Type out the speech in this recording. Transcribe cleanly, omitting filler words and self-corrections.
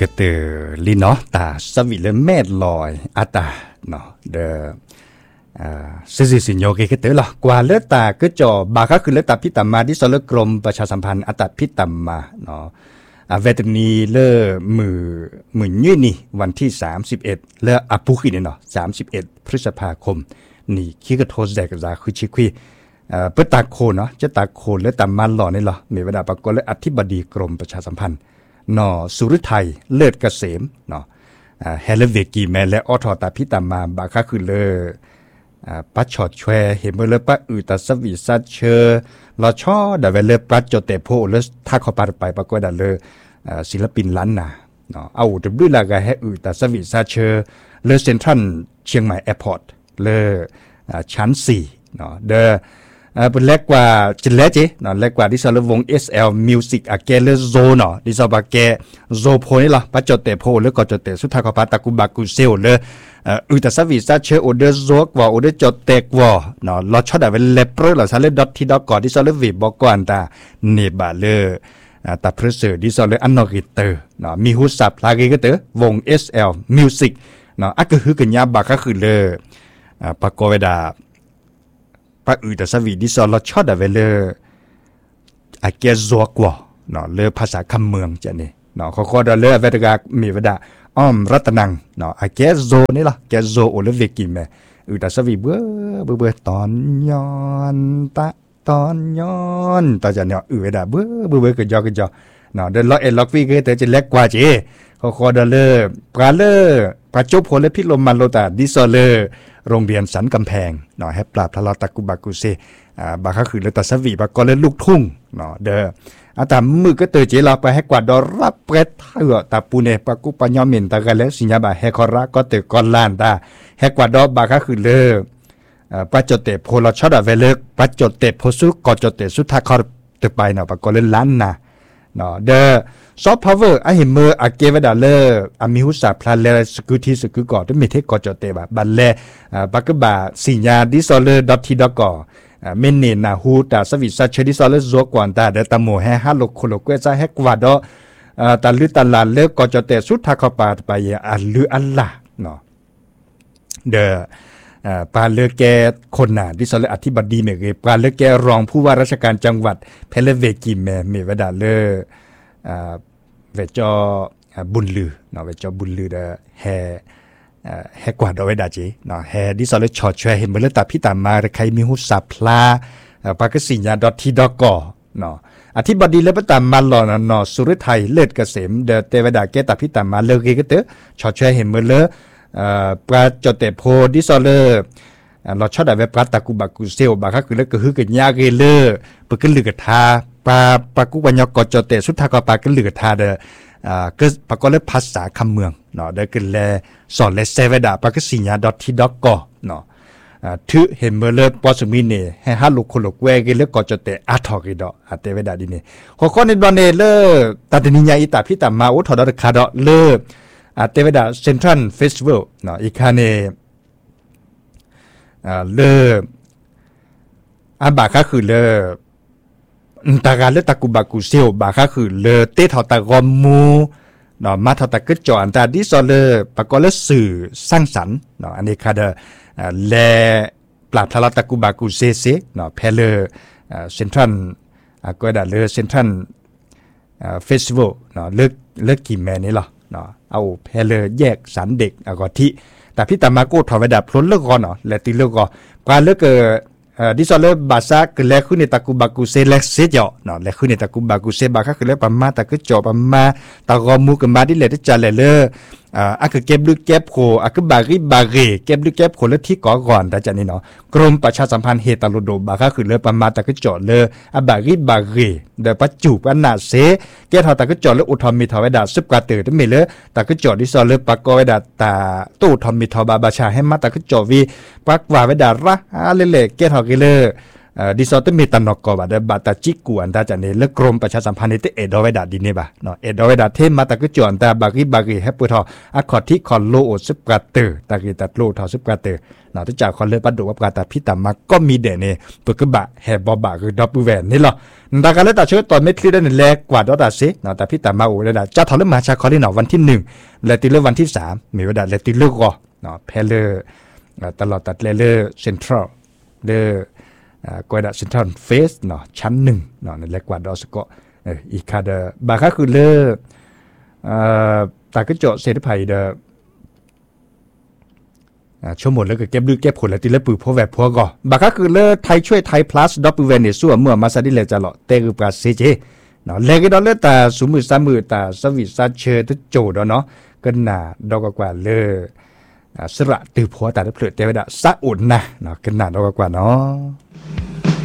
ก็เตอลีเนาะตาสวิเลแม่ลอยอาตาเนาะเดสิโยก็เตอละกว่าเลตาก็จ่อบาก็คือเลตาพิตามาที่สลกรมประชาสัมพันธ์อาตาพิตามาเนาะเวทนีเลมือยืนนี่วันที่31เลอปุกิเนี่ยเนาะ31พฤษภาคมนี่คิกโทสแดกซาคือชิคุยเปิดตาโคเนาะจะตาโคและตามันหล่อนี่เหรอมีเวลาปรากฏและอธิบดีกรมประชาสัมพันธ์นอสุริไทยเลิศเกษมเนาะเฮเลเวกีแมและออทอตาพิตามาบาคาคือเลปัจฉอดแชเห็นเมื่อเลปะอือตาสวิสัชเชลอช่อดาเวเลปัจจเตโพเลถ้าเขาไปปรากฏดาเลศิลปินล้านนาเนาะเอาจะด้วยลากาให้อือตาสวิสัชเชเลเซ็นทรัลเชียงใหม่แอร์พอร์ตเลชั้น4เนาะเดเป็นเล็กกว่าจิเล็กจีเนาะเล็กกว่าที่สารวง SL Music อะแกเลโซเนาะที่สบาแกโซโพนี่ล่ะปัจจเตโพหรือก็จเตสุดท้ายก็ปาตะกุบากุเซลเลยอุตสาหวิซาเชออเดอร์โซกว่าออเดอร์จเตกว่าเนาะลอชอดาเวลเลเปอร์ล่ะซาเลดอทที่ดอกก่อนที่สารวิบอกก่อนตาเนบาเลตาเพรสเซอร์ที่สารอันนอกิเตอร์เนาะมีฮูซับลาเกก็เตอวง SL Music เนาะอะก็คือกันยาบาก็คือเลยปากเวดาปะอือแต่สวีดิซอลชอดาเวเลอาเกซัวกว่าเนาะเลภาษาคำเมืองจะนี่เนาะเขาดาเลเวตกามีเวดาอ้อมรัตนังเนาะอาเกโซนี่ล่ะแกโซโอเลเวกิแมอือแต่สวีเบื่อตอนย้อนตอนย้อนตาจะเนี่ยอือเวดาเบื่อก็ยอเนาะเดินล็อกเอล็อกวีก็แต่จะเล็กกว่าจีเขาดาเลปลาเลปลาจุบโพเลพิลมมันโลตาดิซอเลโรงเรียนสันกำแพงเนาะให้ปราบทะเลาะตะกุบากุเซบาก็คือเลตาสวีบาก็เลยลูกทุ่งเนาะเด้ออาตามมือก็เตอเจลาไปให้กว่าดอรับเปรตเถือตาปูเนปากุปัญญาเมนตะกันแล้วสิญญาบาให้คอระก็เตอกอนลานตาให้กว่าดอบาก็คือเลปัจจเตโพลชอดาเวเลปัจจเตโพสุก็จเตสุทาคอเตไปเนาะปาก็เลยล้านนาเนาะเด้อซอฟต์พาวเวอร์เห็นมืออาเกวดาเลอามิหุสาพลาเลสกุทีสกุก่อด้วยเมเทกอจเตบะบัลเลบักบะสิญญาดิซอเลดอททีดอกอเมนเนนาฮูตาสวิสัชดิซอเลซัวกวนตาเดตโมแฮฮาโลโคโลเกซาเฮกวาดอตาลือตาลาเลกอจเตสุทาคปาไปอัลลืออัลลาเนาะเดปาเลแกคนน่ะดิซอเลอธิบดีเมเกปาเลแกรองผู้ว่าราชการจังหวัดเพลเวกิเมเวดาเลเวจอบุญลือเนาะเวจอบุญลือเดแฮกว่าดอเวดาจีเนาะแฮดิซอเลชอช่วยเห็นเมื่อตาพี่ตามาใครมีหุสับพลาปากสิญญาดอทที่ดอกก่อเนาะอธิบดีและตามมาหล่อเนาะสุริไทยเลิศเกษมเดเตเวดาเกตาพี่ตามาเลเกก็เตอชอช่วยเห็นเมื่อเลปราจเตโพดิซอเลเราชอบได้เวปราตากุบากุเซลบาก็คือเลก็คือกันยาเกเลปึกลือกทาปากุปัญญากอจเตสุทธากปากลือกทาเดก็ปากก็เลยภาษาคำเมืองเนาะได้กันแลสอนเลเซเวดาปากสิญญาดอทที่ดอกกอเนาะถือเห็นเมื่อเลปอสมินเนให้ฮัลโลโคโลเวเกเลกอจเตอาทอกิดออาเตเวดาดิเนข้อข้อในดอนเนเลตัดนิญญาอิตาพิตามาอุทอดอคาดอเลอาเตเวดาเซ็นทรัลเฟสติวัลเนาะอีกคาเนเลอาบาก็คือเลตาการเลตากุบากุเซลบาก็คือเลเตทอตากอมูเนาะมาทอตากึจออันตาดิซอเลปากอเลสื่อสร้างสรรค์เนาะอันนี้ค่ะแลปราบทะเลาะตากุบากุเซเซเนาะเพลเซ็นทรัลก็ได้เลเซ็นทรัลเฟสติวัลเนาะเลิกกี่แม่นี่หรอเนาะเอาเพลแยกสรรเด็กก็ที่แต่พี่ตามาโกทอเวดาพล้นเลิกก่อนเนาะและตีเลิกก่อนปลาเลิกดิซอเลบาซาคือแลคือในตะกุบากุเซเลเซจอเนาะแลคือในตะกุบากุเซบาคือแลปะมาตะกึจอปะมาตะกอมูกมาดิเลตจะเลอะคือเก็บลึกเก็บโคอะคือบาเรเก็บลึกเก็บโคและที่ก่อนแต่จะนี่เนาะกรมประชาสัมพันธ์เฮตาโลโดบาคือเลปะมาตะกึจอเลอะบาเรเดปัจจุบันน่ะเซแกทอตะกึจอเลอุทอมมีทอเวดาซึบกาเตอร์เมเลตะกึจอดิซอเลปะกอเวดาตาตู้ทอมมีทอบาบาชาให้มาตะกึจอวีปักว่าเวดาระเลแกทอกิเลดิสอตเมตันอกอบาดบาตาจิกวนตาจะเนี่ยเลิกกรมประชาสัมพันธ์ในเอดอเวดาดินเนี่ยบ่เนาะเอดอเวดาเทมาตะกจวนตาบากิแฮปปุทออะคอที่คอนโลโอซึบกาเตอร์ตะกิตัดโลทอซึบกาเตอร์เนาะที่จากคอนเลปัดดูกับกาตาพิตามาก็มีเดเนี่ยปึกบะแฮบบอบะคือดับเบิลแวนนี่หรอตาการเลตาช่วยตอนเม็ดคลีได้แลกกว่าดอตาเซเนาะแต่พิตามาโอเลดาจะทอเลมาชาคอลีเนาะวันที่1และติเลวันที่3มีเวลาและติเลก็เนาะเพลตลอดตัดเลเซ็นทรัลกวาดาเซ็นทรัลเฟสเนาะชั้น1เนาะในเล็กกว่าดอสก็อีกคาเดบาค่าคือตากระโจเศรษฐภัยชั่วโมงแล้วก็เก็บดื้อเก็บผลแล้วตีเล็บปืนพอแวบพอก่อบาค่าคือไทยช่วยไทย plus ดับเบิลเวนเนี่ยส่วนเมื่อมาซาดิเลจะหล่อเตะกับกาเซเจเนาะเล็กดอลเลตาสูมือ3มือตาสวิซาเชตุโจดเนาะก็น่าดอกกว่าสระตือผัวแต่ละเปลือกเทวดาสะอุ่นนะเนาะกันน่าดอกกว่าเนาะ